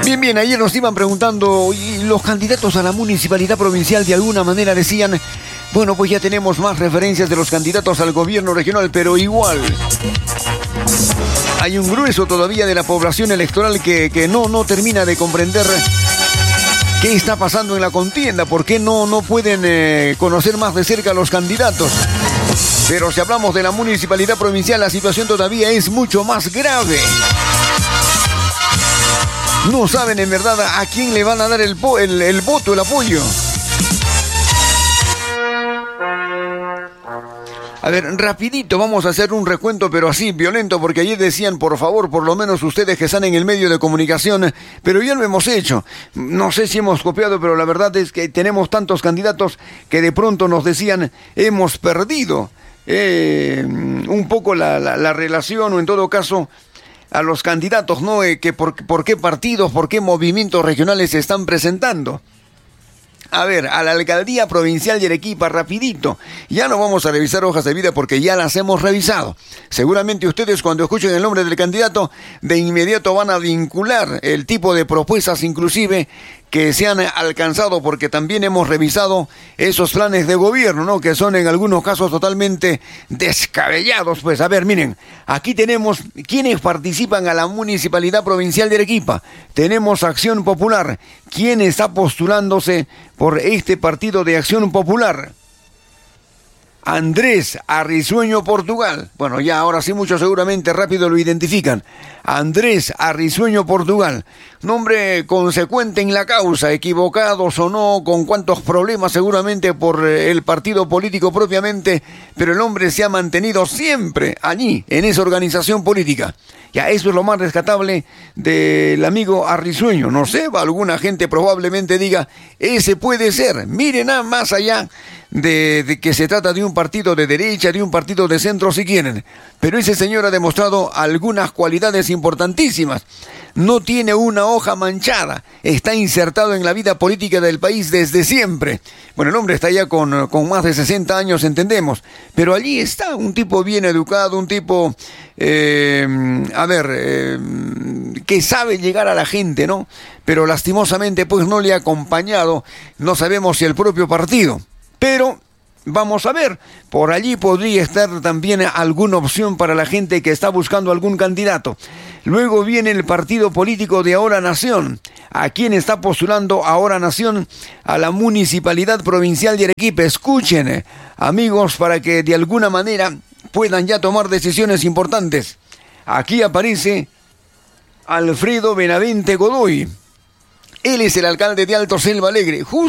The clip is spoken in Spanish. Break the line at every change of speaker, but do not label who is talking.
Bien, ayer nos iban preguntando, y los candidatos a la municipalidad provincial de alguna manera decían, bueno, pues ya tenemos más referencias de los candidatos al gobierno regional, pero igual hay un grueso todavía de la población electoral que no termina de comprender qué está pasando en la contienda, por qué no pueden conocer más de cerca a los candidatos. Pero si hablamos de la municipalidad provincial, la situación todavía es mucho más grave. No saben en verdad a quién le van a dar el voto, el apoyo. A ver, rapidito vamos a hacer un recuento, pero así, violento, porque ayer decían, por favor, por lo menos ustedes que están en el medio de comunicación, pero ya lo hemos hecho. No sé si hemos copiado, pero la verdad es que tenemos tantos candidatos que de pronto nos decían, hemos perdido un poco la relación, o en todo caso a los candidatos, ¿no? Que por qué partidos, por qué movimientos regionales se están presentando. A ver, a la alcaldía provincial de Arequipa, rapidito. Ya no vamos a revisar hojas de vida porque ya las hemos revisado. Seguramente ustedes cuando escuchen el nombre del candidato, de inmediato van a vincular el tipo de propuestas inclusive que se han alcanzado, porque también hemos revisado esos planes de gobierno, ¿no? Que son en algunos casos totalmente descabellados. Pues a ver, miren, aquí tenemos quienes participan a la municipalidad provincial de Arequipa. Tenemos Acción Popular. ¿Quién está postulándose por este partido de Acción Popular? Andrés Arrisueño Portugal. Bueno, ya ahora sí muchos seguramente rápido lo identifican. Andrés Arrisueño Portugal. Nombre consecuente en la causa, equivocados o no, con cuantos problemas seguramente por el partido político propiamente, pero el hombre se ha mantenido siempre allí, en esa organización política. Ya, eso es lo más rescatable del amigo Arrisueño. No sé, alguna gente probablemente diga, ese puede ser. Miren más allá de que se trata de un partido de derecha, de un partido de centro si quieren. Pero ese señor ha demostrado algunas cualidades importantísimas. No tiene una hoja manchada, está insertado en la vida política del país desde siempre. Bueno, el hombre está ya con más de 60 años, entendemos, pero allí está un tipo bien educado, un tipo, que sabe llegar a la gente, ¿no? Pero lastimosamente pues no le ha acompañado, no sabemos si el propio partido, pero vamos a ver, por allí podría estar también alguna opción para la gente que está buscando algún candidato. Luego viene el partido político de Ahora Nación. ¿A quién está postulando Ahora Nación? A la municipalidad provincial de Arequipa. Escuchen, amigos, para que de alguna manera puedan ya tomar decisiones importantes. Aquí aparece Alfredo Benavente Godoy. Él es el alcalde de Alto Selva Alegre.